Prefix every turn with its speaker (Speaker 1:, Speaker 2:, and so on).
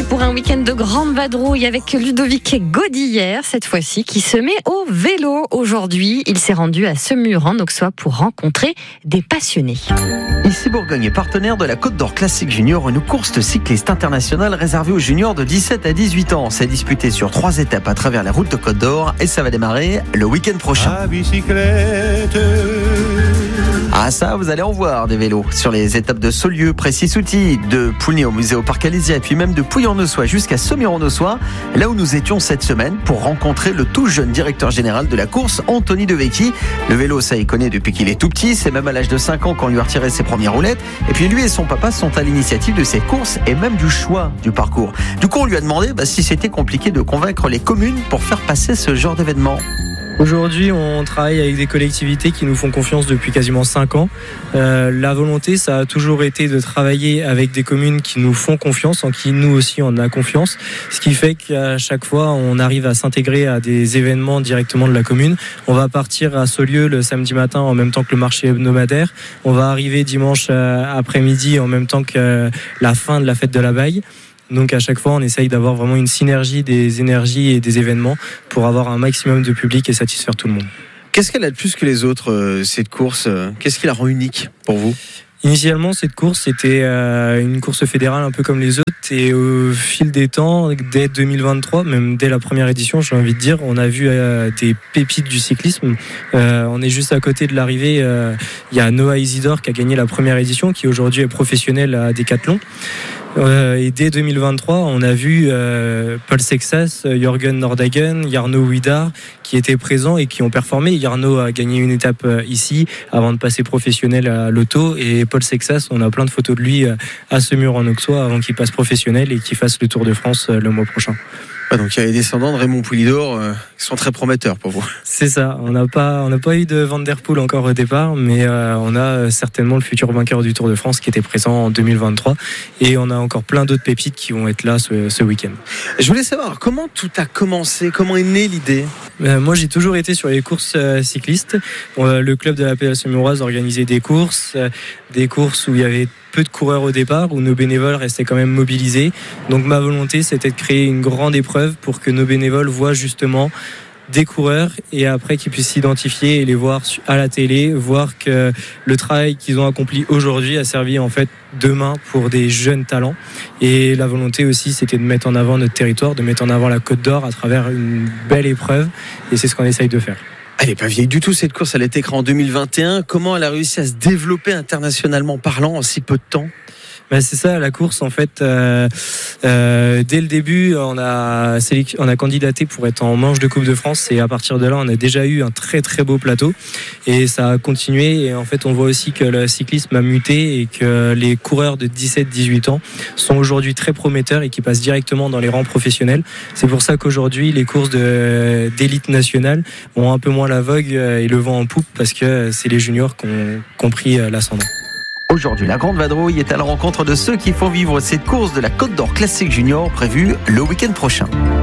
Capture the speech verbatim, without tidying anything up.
Speaker 1: pour un week-end de grande vadrouille avec Ludovic Godillère, cette fois-ci, qui se met au vélo. Aujourd'hui, il s'est rendu à Semur en Auxois pour rencontrer des passionnés.
Speaker 2: Ici Bourgogne est partenaire de la Côte d'Or Classique Junior, une course cycliste internationale réservée aux juniors de dix-sept à dix-huit ans. C'est disputé sur trois étapes à travers la route de Côte d'Or et ça va démarrer le week-end prochain.
Speaker 3: À bicyclette.
Speaker 2: Ah ça, vous allez en voir des vélos sur les étapes de Saulieu, Précy-Souty, de Poulny au musée au Parc Alésia et puis même de Pouilly en Auxois jusqu'à Semur en Auxois, là où nous étions cette semaine pour rencontrer le tout jeune directeur général de la course, Anthony Devecchi. Le vélo, ça il connaît depuis qu'il est tout petit, c'est même à l'âge de cinq ans qu'on lui a retiré ses premières roulettes. Et puis lui et son papa sont à l'initiative de ces courses et même du choix du parcours. Du coup, on lui a demandé bah, si c'était compliqué de convaincre les communes pour faire passer ce genre d'événement.
Speaker 4: Aujourd'hui, on travaille avec des collectivités qui nous font confiance depuis quasiment cinq ans. Euh, la volonté, ça a toujours été de travailler avec des communes qui nous font confiance, en qui nous aussi on a confiance. Ce qui fait qu'à chaque fois, on arrive à s'intégrer à des événements directement de la commune. On va partir à Saulieu le samedi matin en même temps que le marché hebdomadaire. On va arriver dimanche après-midi en même temps que la fin de la fête de la Baille. Donc à chaque fois, on essaye d'avoir vraiment une synergie des énergies et des événements pour avoir un maximum de public et satisfaire tout le monde.
Speaker 5: Qu'est-ce qu'elle a de plus que les autres, euh, cette course euh, Qu'est-ce qui la rend unique pour vous ?
Speaker 4: Initialement, cette course, c'était euh, une course fédérale un peu comme les autres. Et au fil des temps, dès deux mille vingt-trois, même dès la première édition, j'ai envie de dire, on a vu euh, des pépites du cyclisme. Euh, on est juste à côté de l'arrivée. Il euh, y a Noah Isidore qui a gagné la première édition, qui aujourd'hui est professionnel à Décathlon. Euh, et dès deux mille vingt-trois, on a vu euh, Paul Sexas, Jürgen Nordhagen, Jarno Widar qui étaient présents et qui ont performé. Jarno a gagné une étape euh, ici avant de passer professionnel à l'auto. Et Paul Sexas, on a plein de photos de lui euh, à Semur en Auxois avant qu'il passe professionnel et qu'il fasse le Tour de France euh, le mois prochain.
Speaker 5: Ah, donc il y a les descendants de Raymond Poulidor euh, qui sont très prometteurs pour vous.
Speaker 4: C'est ça, on n'a pas, on n'a pas eu de Van Der Poel encore au départ, mais euh, on a certainement le futur vainqueur du Tour de France qui était présent en deux mille vingt-trois et on a encore plein d'autres pépites qui vont être là ce, ce week-end.
Speaker 5: Je voulais savoir comment tout a commencé, comment est née l'idée.
Speaker 4: euh, Moi j'ai toujours été sur les courses euh, cyclistes. Euh, le club de la P A Semuroise organisait des courses, euh, des courses où il y avait peu de coureurs au départ, où nos bénévoles restaient quand même mobilisés. Donc ma volonté, c'était de créer une grande épreuve pour que nos bénévoles voient justement des coureurs et après qu'ils puissent s'identifier et les voir à la télé, voir que le travail qu'ils ont accompli aujourd'hui a servi en fait demain pour des jeunes talents. Et la volonté aussi, c'était de mettre en avant notre territoire, de mettre en avant la Côte d'Or à travers une belle épreuve et c'est ce qu'on essaye de faire.
Speaker 5: Elle n'est pas vieille du tout cette course, elle a été créée en deux mille vingt et un. Comment elle a réussi à se développer internationalement parlant en si peu de temps ?
Speaker 4: Ben c'est ça la course en fait. Euh, euh, dès le début, on a sélec- on a candidaté pour être en manche de Coupe de France et à partir de là, on a déjà eu un très très beau plateau et ça a continué. Et en fait, on voit aussi que le cyclisme a muté et que les coureurs de dix-sept à dix-huit ans sont aujourd'hui très prometteurs et qui passent directement dans les rangs professionnels. C'est pour ça qu'aujourd'hui, les courses de, d'élite nationale ont un peu moins la vogue et le vent en poupe parce que c'est les juniors qui ont compris l'ascendant.
Speaker 2: Aujourd'hui, la Grande Vadrouille est à la rencontre de ceux qui font vivre cette course de la Côte d'Or Classique Junior prévue le week-end prochain.